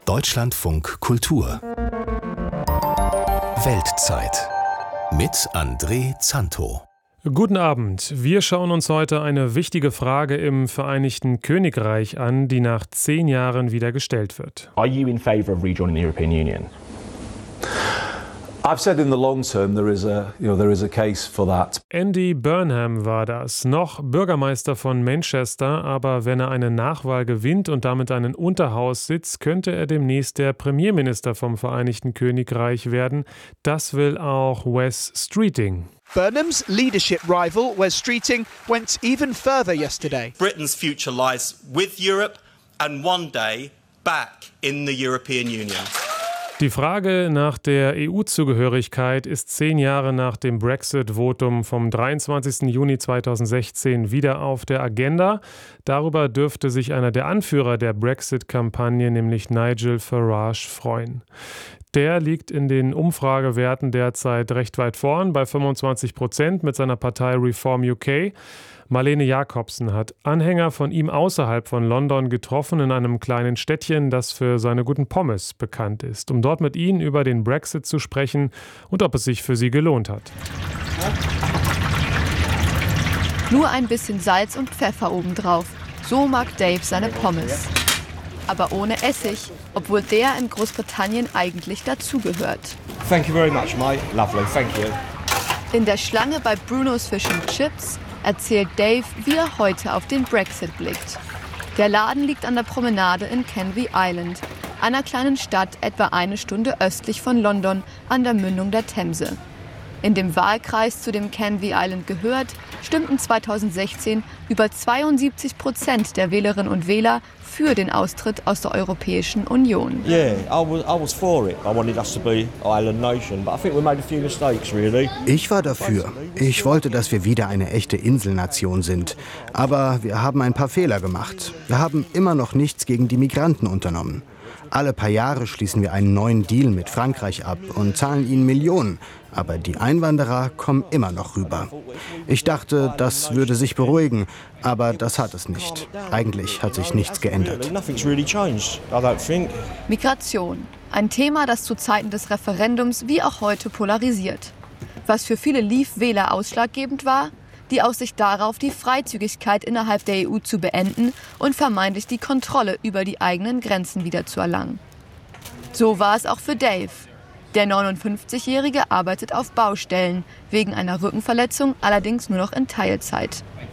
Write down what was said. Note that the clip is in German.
Deutschlandfunk Kultur Weltzeit mit André Zanto. Guten Abend. Wir schauen uns heute eine wichtige Frage im Vereinigten Königreich an, die nach 10 Jahren wieder gestellt wird. Are you in favor of rejoining the European Union? I've said in the long term there is a case for that. Andy Burnham war das, noch Bürgermeister von Manchester, aber wenn er eine Nachwahl gewinnt und damit einen Unterhaussitz, könnte er demnächst der Premierminister vom Vereinigten Königreich werden. Das will auch Wes Streeting. Burnham's leadership rival, Wes Streeting, went even further yesterday. Britain's future lies with Europe and one day back in the European Union. Die Frage nach der EU-Zugehörigkeit ist 10 Jahre nach dem Brexit-Votum vom 23. Juni 2016 wieder auf der Agenda. Darüber dürfte sich einer der Anführer der Brexit-Kampagne, nämlich Nigel Farage, freuen. Der liegt in den Umfragewerten derzeit recht weit vorn, bei 25% mit seiner Partei Reform UK. Marlene Jacobsen hat Anhänger von ihm außerhalb von London getroffen, in einem kleinen Städtchen, das für seine guten Pommes bekannt ist, um dort mit ihnen über den Brexit zu sprechen und ob es sich für sie gelohnt hat. Nur ein bisschen Salz und Pfeffer obendrauf. So mag Dave seine Pommes. Aber ohne Essig, obwohl der in Großbritannien eigentlich dazugehört. Thank you very much, mate. Lovely, thank you. In der Schlange bei Bruno's Fish and Chips erzählt Dave, wie er heute auf den Brexit blickt. Der Laden liegt an der Promenade in Canvey Island, einer kleinen Stadt etwa 1 Stunde östlich von London an der Mündung der Themse. In dem Wahlkreis, zu dem Canvey Island gehört, stimmten 2016 über 72% der Wählerinnen und Wähler für den Austritt aus der Europäischen Union. Ich war dafür. Ich wollte, dass wir wieder eine echte Inselnation sind. Aber wir haben ein paar Fehler gemacht. Wir haben immer noch nichts gegen die Migranten unternommen. Alle paar Jahre schließen wir einen neuen Deal mit Frankreich ab und zahlen ihnen Millionen. Aber die Einwanderer kommen immer noch rüber. Ich dachte, das würde sich beruhigen, aber das hat es nicht. Eigentlich hat sich nichts geändert. Migration, ein Thema, das zu Zeiten des Referendums wie auch heute polarisiert. Was für viele Leave-Wähler ausschlaggebend war, die Aussicht darauf, die Freizügigkeit innerhalb der EU zu beenden und vermeintlich die Kontrolle über die eigenen Grenzen wieder zu erlangen. So war es auch für Dave. Der 59-Jährige arbeitet auf Baustellen, wegen einer Rückenverletzung allerdings nur noch in Teilzeit.